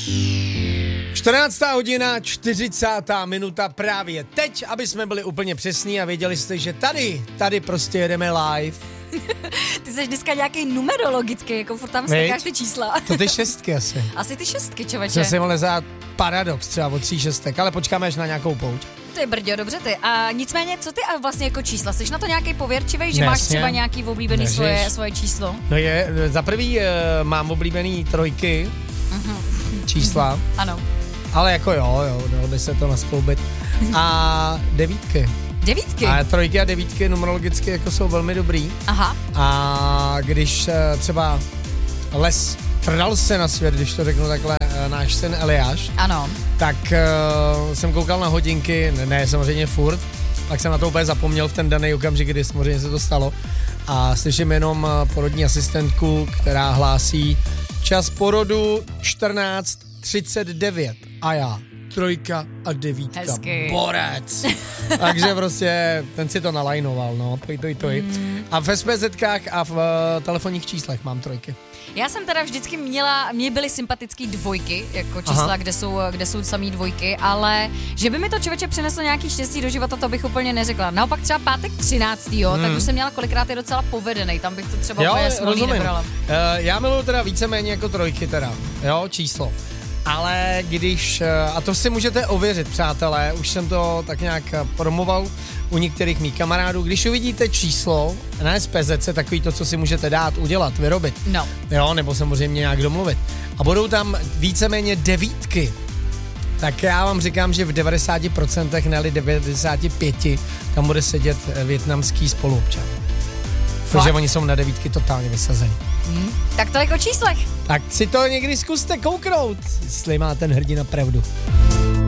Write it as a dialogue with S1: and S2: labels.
S1: 14. hodina, 40. minuta právě teď, aby jsme byli úplně přesní a věděli jste, že tady prostě jedeme live.
S2: Ty jsi dneska nějaký numerologický, jako furt tam stakáš ty čísla.
S1: To ty šestky asi.
S2: Asi ty šestky, člověče.
S1: Že si mohli zát paradox třeba o 3 šestek, ale počkáme až na nějakou pouť.
S2: Ty brďo, dobře ty. A nicméně, co ty a vlastně jako čísla? Jsi na to nějaký pověrčivej, že máš třeba nějaký oblíbený svoje číslo?
S1: No za prvý mám oblíbený 3 čísla.
S2: Ano.
S1: Ale jako jo, dalo by se to naskloubit. A 9.
S2: 9?
S1: A 3 a 9 numerologicky jako jsou velmi dobrý.
S2: Aha.
S1: A když třeba les trdal se na svět, když to řeknu takhle, náš syn Eliáš.
S2: Ano.
S1: Tak jsem koukal na hodinky, ne samozřejmě furt, tak jsem na to úplně zapomněl v ten daný okamžik, kdy samozřejmě se to stalo. A slyším jenom porodní asistentku, která hlásí čas porodu 14:39 a já 3 a 9.
S2: Hezky.
S1: Borec. Takže prostě ten si to nalajnoval, no, toj. A v SPZkách a v telefonních číslech mám 3.
S2: Já jsem teda vždycky mě byly sympatický 2, jako čísla, kde jsou samý 2, ale že by mi to člověče přineslo nějaký štěstí do života, to bych úplně neřekla. Naopak třeba pátek 13. Tak už jsem měla kolikrát je docela povedenej, tam bych to třeba úplně smolí nebrala.
S1: Já miluju teda víceméně jako 3 teda, jo, číslo. Ale když, a to si můžete ověřit, přátelé, už jsem to tak nějak promoval u některých mých kamarádů, když uvidíte číslo na SPZ, takový to, co si můžete dát, udělat, vyrobit,
S2: no.
S1: Jo, nebo samozřejmě nějak domluvit, a budou tam víceméně 9, tak já vám říkám, že v 90%, ne-li 95%, tam bude sedět vietnamský spoluobčan. Protože oni jsou na 9 totálně vysazený.
S2: Tak tolik o číslech.
S1: Tak si to někdy zkuste kouknout, jestli má ten hrdina pravdu.